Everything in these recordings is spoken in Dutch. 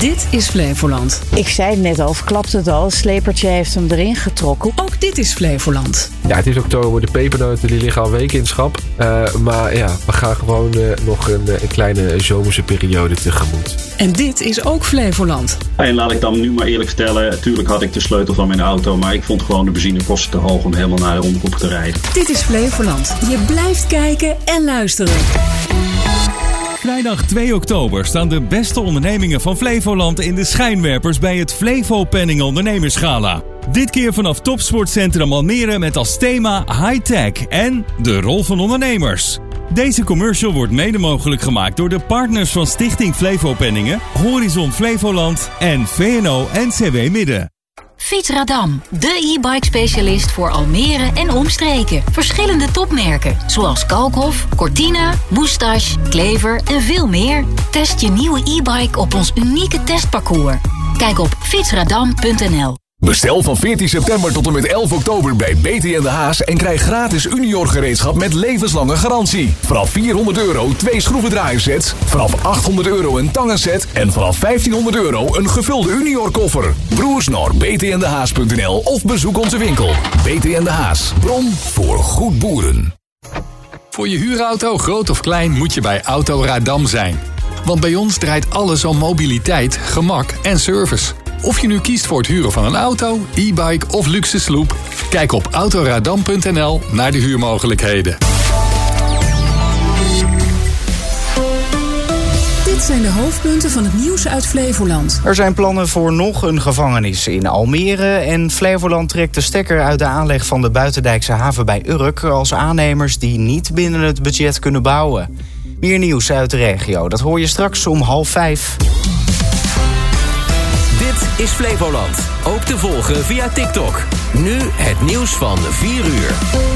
Dit is Flevoland. Ik zei het net al, klapte het al. Het slepertje heeft hem erin getrokken. Ook dit is Flevoland. Ja, het is oktober. De pepernoten die liggen al weken in het schap. Maar ja, we gaan gewoon nog een kleine zomerse periode tegemoet. En dit is ook Flevoland. En laat ik dan nu maar eerlijk vertellen. Natuurlijk had ik de sleutel van mijn auto. Maar ik vond gewoon de benzinekosten te hoog om helemaal naar de Omroep te rijden. Dit is Flevoland. Je blijft kijken en luisteren. Vrijdag 2 oktober staan de beste ondernemingen van Flevoland in de schijnwerpers bij het Flevo Penning Ondernemersgala. Dit keer vanaf Topsportcentrum Almere met als thema High-Tech en de rol van ondernemers. Deze commercial wordt mede mogelijk gemaakt door de partners van Stichting Flevo Penningen, Horizon Flevoland en VNO-NCW Midden. Fietsradam, de e-bike specialist voor Almere en omstreken. Verschillende topmerken, zoals Kalkhof, Cortina, Moustache, Klever en veel meer. Test je nieuwe e-bike op ons unieke testparcours. Kijk op fietsradam.nl. Bestel van 14 september tot en met 11 oktober bij BT&de Haas en krijg gratis Unior gereedschap met levenslange garantie. Vanaf €400 2 schroevendraaiersets, vanaf €800 een tangenset en vanaf €1500 een gevulde Unior koffer. Broers naar btndehaas.nl of bezoek onze winkel. BT&de Haas, bron voor goed boeren. Voor je huurauto, groot of klein, moet je bij Autoradam zijn. Want bij ons draait alles om mobiliteit, gemak en service. Of je nu kiest voor het huren van een auto, e-bike of luxe sloep, kijk op autoradam.nl naar de huurmogelijkheden. Dit zijn de hoofdpunten van het nieuws uit Flevoland. Er zijn plannen voor nog een gevangenis in Almere en Flevoland trekt de stekker uit de aanleg van de buitendijkse haven bij Urk als aannemers die niet binnen het budget kunnen bouwen. Meer nieuws uit de regio, dat hoor je straks om 4:30. Dit is Flevoland. Ook te volgen via TikTok. Nu het nieuws van 4 uur.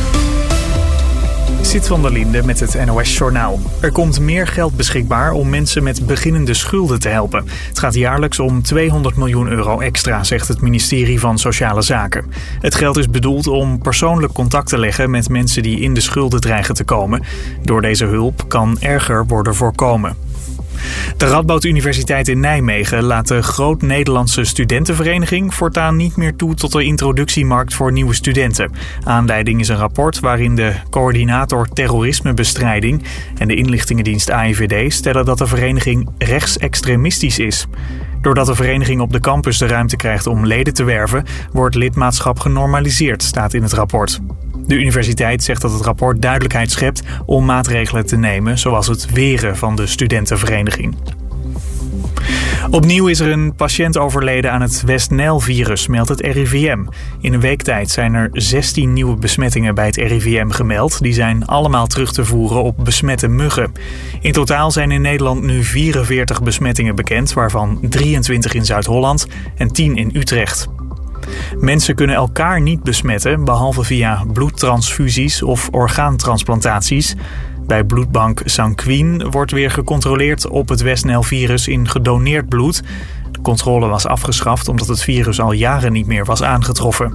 Sit van der Linde met het NOS-journaal. Er komt meer geld beschikbaar om mensen met beginnende schulden te helpen. Het gaat jaarlijks om €200 miljoen extra, zegt het ministerie van Sociale Zaken. Het geld is bedoeld om persoonlijk contact te leggen met mensen die in de schulden dreigen te komen. Door deze hulp kan erger worden voorkomen. De Radboud Universiteit in Nijmegen laat de Groot-Nederlandse Studentenvereniging voortaan niet meer toe tot de introductiemarkt voor nieuwe studenten. Aanleiding is een rapport waarin de coördinator terrorismebestrijding en de inlichtingendienst AIVD stellen dat de vereniging rechtsextremistisch is. Doordat de vereniging op de campus de ruimte krijgt om leden te werven, wordt lidmaatschap genormaliseerd, staat in het rapport. De universiteit zegt dat het rapport duidelijkheid schept om maatregelen te nemen, zoals het weren van de studentenvereniging. Opnieuw is er een patiënt overleden aan het West-Nijl-virus, meldt het RIVM. In een week tijd zijn er 16 nieuwe besmettingen bij het RIVM gemeld. Die zijn allemaal terug te voeren op besmette muggen. In totaal zijn in Nederland nu 44 besmettingen bekend, waarvan 23 in Zuid-Holland en 10 in Utrecht. Mensen kunnen elkaar niet besmetten, behalve via bloedtransfusies of orgaantransplantaties. Bij bloedbank Sanquin wordt weer gecontroleerd op het West-Nijl-virus in gedoneerd bloed. De controle was afgeschaft omdat het virus al jaren niet meer was aangetroffen.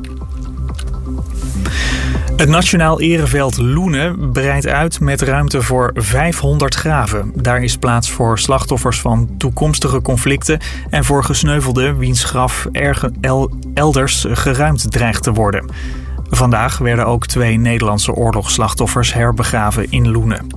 Het Nationaal Ereveld Loenen breidt uit met ruimte voor 500 graven. Daar is plaats voor slachtoffers van toekomstige conflicten en voor gesneuvelden wiens graf elders geruimd dreigt te worden. Vandaag werden ook 2 Nederlandse oorlogsslachtoffers herbegraven in Loenen.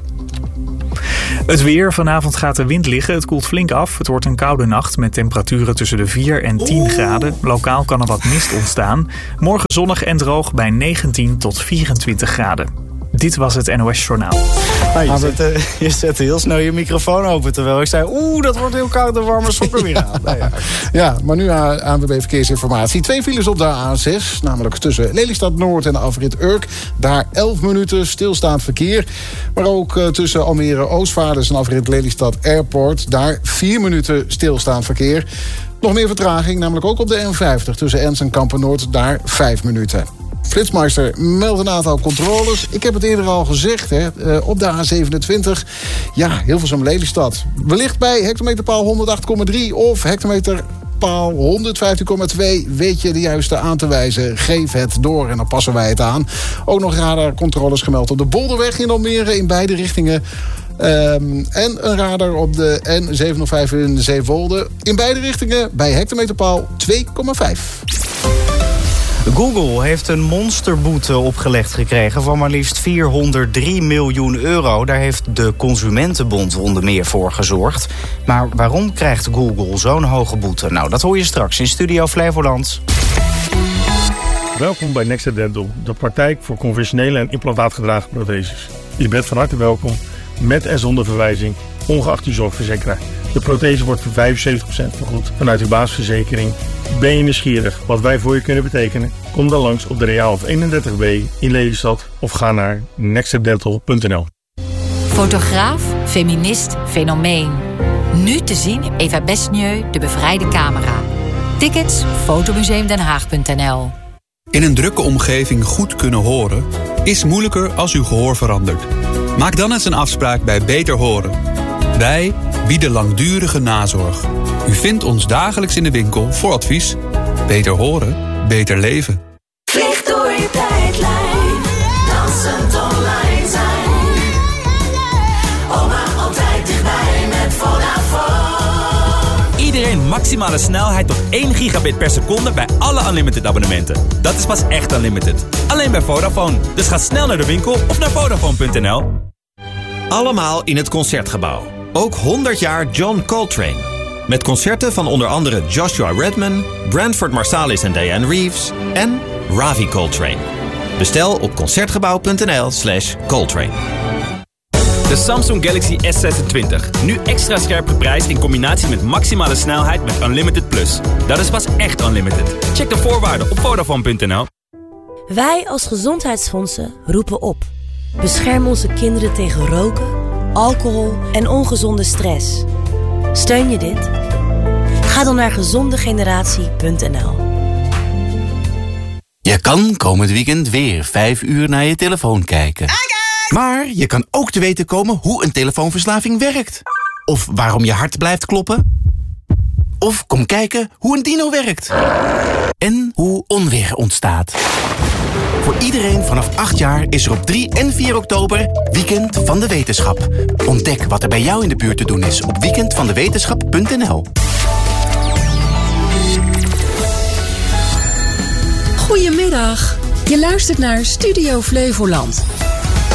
Het weer. Vanavond gaat de wind liggen. Het koelt flink af. Het wordt een koude nacht met temperaturen tussen de 4 en 10 graden. Lokaal kan er wat mist ontstaan. Morgen zonnig en droog bij 19 tot 24 graden. Dit was het NOS Journaal. Je zette heel snel je microfoon open, terwijl ik zei, dat wordt heel koud, de warme sokken weer aan. Ja, maar nu ANWB Verkeersinformatie. 2 files op de A6, namelijk tussen Lelystad Noord en de afrit Urk. Daar 11 minuten stilstaand verkeer. Maar ook tussen Almere Oostvaarders en afrit Lelystad Airport. Daar 4 minuten stilstaand verkeer. Nog meer vertraging, namelijk ook op de N50 tussen Ens en Kampen-Noord. Daar 5 minuten. Flitsmeister meldt een aantal controles. Ik heb het eerder al gezegd, op de A27. Ja, Hilversum-Lelystad. Wellicht bij hectometerpaal 108,3 of hectometerpaal 115,2. Weet je de juiste aan te wijzen? Geef het door en dan passen wij het aan. Ook nog radarcontroles gemeld op de Bolderweg in Almere in beide richtingen. En een radar op de N705 in Zeewolde. In beide richtingen bij hectometerpaal 2,5. Google heeft een monsterboete opgelegd gekregen van maar liefst 403 miljoen euro. Daar heeft de Consumentenbond onder meer voor gezorgd. Maar waarom krijgt Google zo'n hoge boete? Nou, dat hoor je straks in Studio Flevoland. Welkom bij Nexa Dental, de praktijk voor conventionele en implantaatgedragen protheses. Je bent van harte welkom, met en zonder verwijzing, ongeacht uw zorgverzekeraar. De prothese wordt voor 75% vergoed vanuit uw basisverzekering. Ben je nieuwsgierig wat wij voor je kunnen betekenen? Kom dan langs op de Reaalhof 31B in Lelystad of ga naar nexadental.nl. Fotograaf, feminist, fenomeen. Nu te zien Eva Besnieu, de bevrijde camera. Tickets fotomuseumdenhaag.nl. In een drukke omgeving goed kunnen horen is moeilijker als uw gehoor verandert. Maak dan eens een afspraak bij Beter Horen. Wij bieden langdurige nazorg. U vindt ons dagelijks in de winkel voor advies. Beter horen, beter leven. Vlieg door je tijdlijn, dansend online zijn. Oma altijd dichtbij met Vodafone. Iedereen maximale snelheid tot 1 gigabit per seconde bij alle Unlimited abonnementen. Dat is pas echt Unlimited. Alleen bij Vodafone. Dus ga snel naar de winkel of naar Vodafone.nl. Allemaal in het Concertgebouw. Ook 100 jaar John Coltrane. Met concerten van onder andere Joshua Redman, Branford Marsalis en Diane Reeves en Ravi Coltrane. Bestel op concertgebouw.nl/Coltrane. De Samsung Galaxy S26. Nu extra scherp geprijsd in combinatie met maximale snelheid met Unlimited Plus. Dat is pas echt Unlimited. Check de voorwaarden op Vodafone.nl. Wij als gezondheidsfondsen roepen op. Bescherm onze kinderen tegen roken, alcohol en ongezonde stress. Steun je dit? Ga dan naar gezondegeneratie.nl. Je kan komend weekend weer 5 uur naar je telefoon kijken. Maar je kan ook te weten komen hoe een telefoonverslaving werkt. Of waarom je hart blijft kloppen. Of kom kijken hoe een dino werkt. En hoe onweer ontstaat. Voor iedereen vanaf 8 jaar is er op 3 en 4 oktober Weekend van de Wetenschap. Ontdek wat er bij jou in de buurt te doen is op weekendvandewetenschap.nl. Goedemiddag. Je luistert naar Studio Flevoland.